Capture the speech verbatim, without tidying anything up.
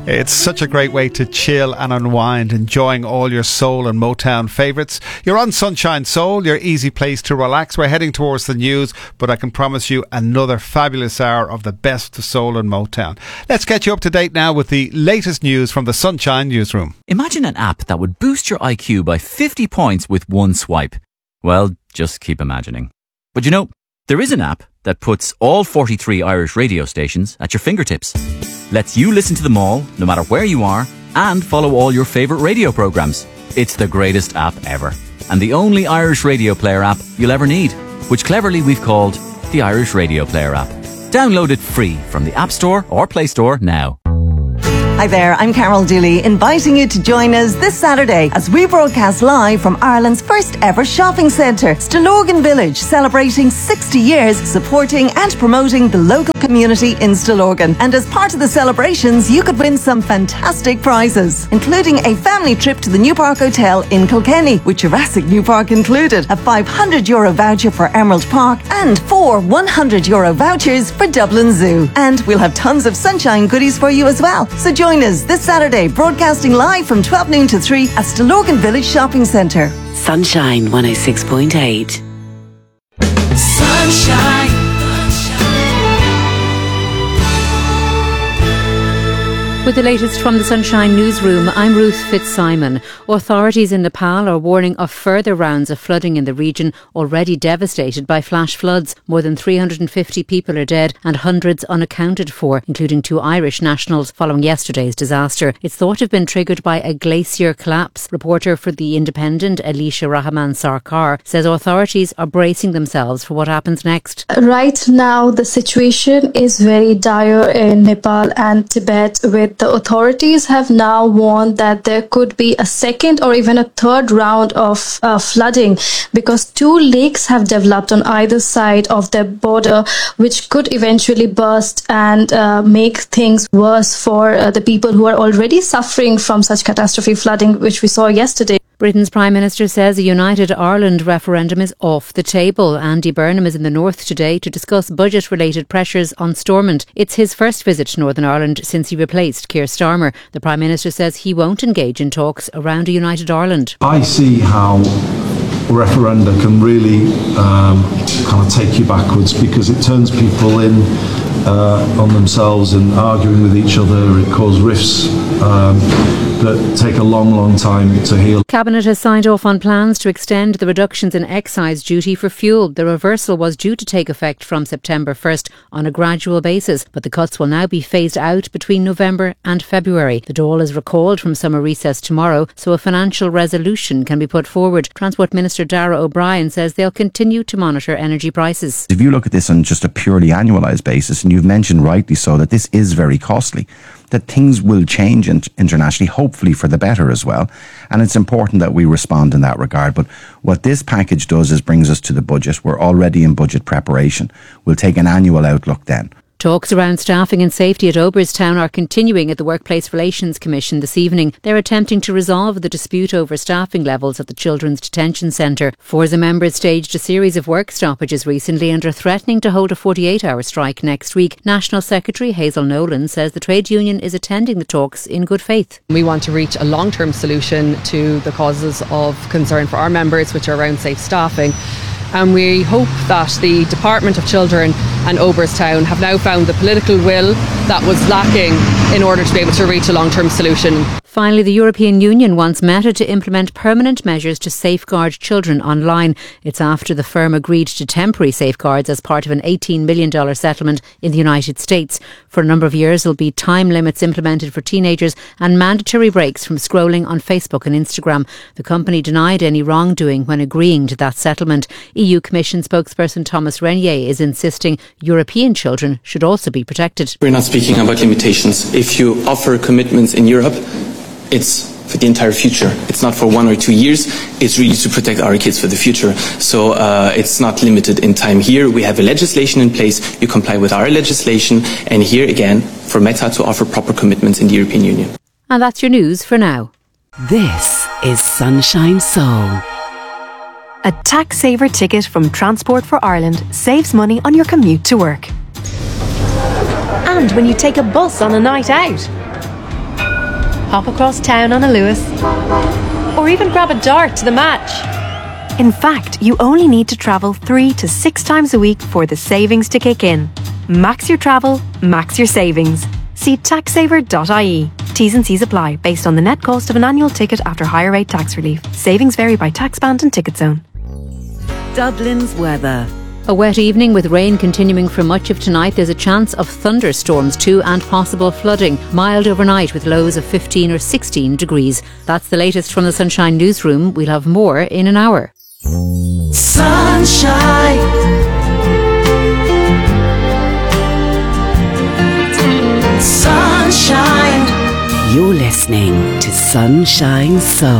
It's such a great way to chill and unwind, enjoying all your soul and Motown favourites. You're on Sunshine Soul, your easy place to relax. We're heading towards the news, but I can promise you another fabulous hour of the best of soul and Motown. Let's get you up to date now with the latest news from the Sunshine Newsroom. Imagine an app that would boost your I Q by fifty points with one swipe. Well, just keep imagining. But you know, there is an app that puts all forty-three Irish radio stations at your fingertips. Lets you listen to them all, no matter where you are, and follow all your favourite radio programmes. It's the greatest app ever, and the only Irish radio player app you'll ever need, which cleverly we've called the Irish Radio Player app. Download it free from the App Store or Play Store now. Hi there, I'm Carol Dooley, inviting you to join us this Saturday as we broadcast live from Ireland's first ever shopping centre, Stillorgan Village, celebrating sixty years supporting and promoting the local community in Stillorgan. And as part of the celebrations, you could win some fantastic prizes, including a family trip to the New Park Hotel in Kilkenny, with Jurassic New Park included, a five hundred euro voucher for Emerald Park, and four one hundred euro vouchers for Dublin Zoo. And we'll have tons of sunshine goodies for you as well. So join Join us this Saturday, broadcasting live from twelve noon to three at Stillorgan Village Shopping Centre. Sunshine one oh six point eight. Sunshine. With the latest from the Sunshine Newsroom, I'm Ruth Fitzsimon. Authorities in Nepal are warning of further rounds of flooding in the region, already devastated by flash floods. More than three hundred fifty people are dead and hundreds unaccounted for, including two Irish nationals, following yesterday's disaster. It's thought to have been triggered by a glacier collapse. Reporter for The Independent, Alicia Rahman Sarkar, says authorities are bracing themselves for what happens next. Right now, the situation is very dire in Nepal and Tibet, with the authorities have now warned that there could be a second or even a third round of uh, flooding, because two lakes have developed on either side of their border, which could eventually burst and uh, make things worse for uh, the people who are already suffering from such catastrophic flooding, which we saw yesterday. Britain's Prime Minister says a United Ireland referendum is off the table. Andy Burnham is in the north today to discuss budget-related pressures on Stormont. It's his first visit to Northern Ireland since he replaced Keir Starmer. The Prime Minister says he won't engage in talks around a United Ireland. I see how referenda can really um, kind of take you backwards, because it turns people in uh, on themselves and arguing with each other. It causes rifts um, that take a long, long time to heal. Cabinet has signed off on plans to extend the reductions in excise duty for fuel. The reversal was due to take effect from September first on a gradual basis, but the cuts will now be phased out between November and February. The Dáil is recalled from summer recess tomorrow, so a financial resolution can be put forward. Transport Minister Darragh O'Brien says they'll continue to monitor energy prices. If you look at this on just a purely annualised basis, and you've mentioned rightly so that this is very costly, that things will change internationally, hopefully for the better as well. And it's important that we respond in that regard. But what this package does is brings us to the budget. We're already in budget preparation. We'll take an annual outlook then. Talks around staffing and safety at Oberstown are continuing at the Workplace Relations Commission this evening. They're attempting to resolve the dispute over staffing levels at the Children's Detention Centre. Forza members staged a series of work stoppages recently and are threatening to hold a forty-eight hour strike next week. National Secretary Hazel Nolan says the trade union is attending the talks in good faith. We want to reach a long-term solution to the causes of concern for our members, which are around safe staffing. And we hope that the Department of Children and Oberstown have now found the political will that was lacking in order to be able to reach a long-term solution. Finally, the European Union wants Meta to implement permanent measures to safeguard children online. It's after the firm agreed to temporary safeguards as part of an eighteen million dollars settlement in the United States. For a number of years, there will be time limits implemented for teenagers and mandatory breaks from scrolling on Facebook and Instagram. The company denied any wrongdoing when agreeing to that settlement. E U Commission spokesperson Thomas Renier is insisting European children should also be protected. We're not speaking about limitations. If you offer commitments in Europe, it's for the entire future. It's not for one or two years. It's really to protect our kids for the future. So uh, it's not limited in time here. We have a legislation in place. You comply with our legislation. And here again, for Meta to offer proper commitments in the European Union. And that's your news for now. This is Sunshine Soul. A tax saver ticket from Transport for Ireland saves money on your commute to work. And when you take a bus on a night out. hop across town on a Lewis, or even grab a dart to the match. In fact, you only need to travel three to six times a week for the savings to kick in. Max your travel, max your savings. See tax saver dot I E. T's and C's apply based on the net cost of an annual ticket after higher rate tax relief. Savings vary by tax band and ticket zone. Dublin's weather. A wet evening with rain continuing for much of tonight. There's a chance of thunderstorms too and possible flooding. Mild overnight with lows of fifteen or sixteen degrees. That's the latest from the Sunshine Newsroom. We'll have more in an hour. Sunshine. Sunshine. You're listening to Sunshine Soul.